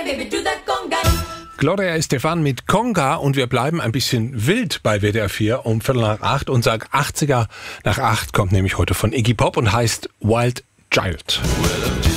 baby, do that conga. Gloria Estefan mit Conga und wir bleiben ein bisschen wild bei WDR 4 um 7:45 und sagen 80er nach 8 kommt nämlich heute von Iggy Pop und heißt Wild Child.